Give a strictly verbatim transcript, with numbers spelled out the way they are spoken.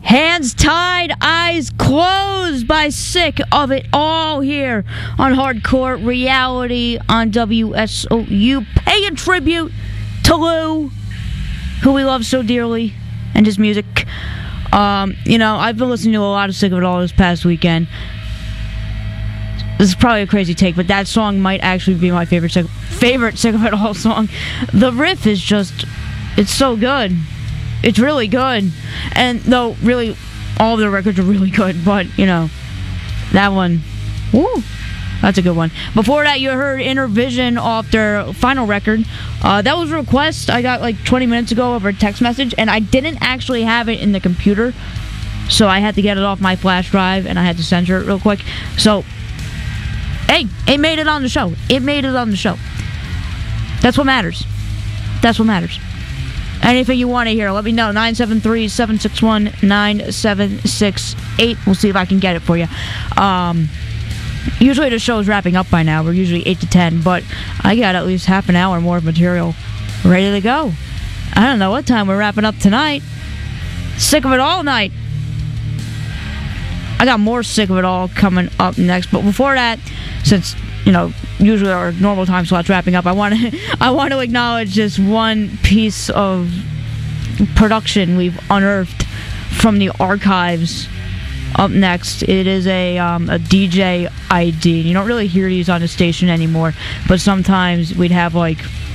Hands tied, eyes closed by Sick of It All here on Hardcore Reality on W S O U. Paying tribute to Lou, who we love so dearly, and his music. Um, you know, I've been listening to a lot of Sick of It All this past weekend. This is probably a crazy take, but that song might actually be my favorite Sick, favorite Sick of It All song. The riff is just, it's so good. It's really good. And though really all of the records are really good, but you know, that one, woo, that's a good one. Before that, you heard Inner Vision off their final record. Uh, that was a request I got like twenty minutes ago over a text message, and I didn't actually have it in the computer, so I had to get it off my flash drive and I had to censor it real quick. So, hey, it made it on the show. It made it on the show. That's what matters. That's what matters. Anything you want to hear, let me know. nine seven three, seven six one, nine seven six eight. We'll see if I can get it for you. Um, usually the show is wrapping up by now. We're usually eight to ten, but I got at least half an hour more of material ready to go. I don't know what time we're wrapping up tonight. Sick of It All night. I got more Sick of It All coming up next, but before that, since, you know, usually our normal time slot's wrapping up, I want to I want to acknowledge this one piece of production we've unearthed from the archives. Up next, it is a um, a D J I D. You don't really hear these on the station anymore, but sometimes we'd have like